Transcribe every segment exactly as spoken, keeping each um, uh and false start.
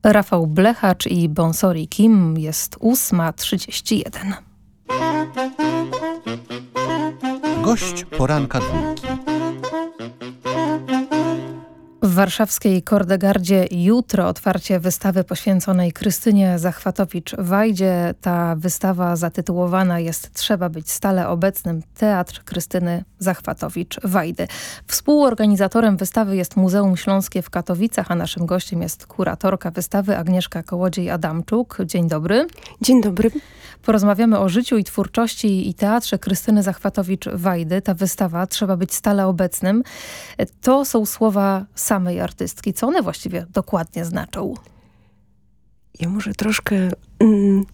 Rafał Blechacz i Bonsori Kim. Jest ósma trzydzieści jeden. Gość poranka dwójki. W warszawskiej Kordegardzie jutro otwarcie wystawy poświęconej Krystynie Zachwatowicz-Wajdzie. Ta wystawa zatytułowana jest „Trzeba być stale obecnym. Teatr Krystyny Zachwatowicz-Wajdy”. Współorganizatorem wystawy jest Muzeum Śląskie w Katowicach, a naszym gościem jest kuratorka wystawy Agnieszka Kołodziej-Adamczuk. Dzień dobry. Dzień dobry. Porozmawiamy o życiu i twórczości i teatrze Krystyny Zachwatowicz-Wajdy. Ta wystawa „Trzeba być stale obecnym” to są słowa samej artystki. Co one właściwie dokładnie znaczą? Ja może troszkę mm,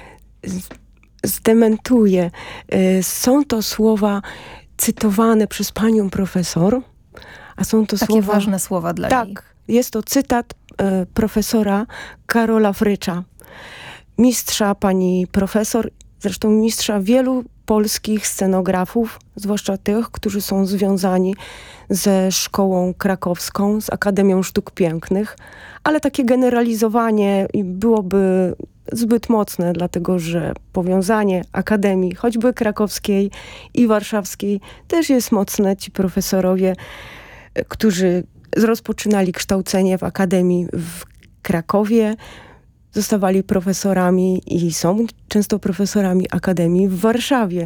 zdementuję. Są to słowa cytowane przez panią profesor, a są to Takie słowa... ważne słowa dla tak, niej. Tak, jest to cytat e, profesora Karola Frycza. Mistrza pani profesor, zresztą mistrza wielu polskich scenografów, zwłaszcza tych, którzy są związani ze szkołą krakowską, z Akademią Sztuk Pięknych, ale takie generalizowanie byłoby zbyt mocne, dlatego że powiązanie Akademii, choćby krakowskiej i warszawskiej, też jest mocne. Ci profesorowie, którzy rozpoczynali kształcenie w Akademii w Krakowie, zostawali profesorami i są często profesorami Akademii w Warszawie.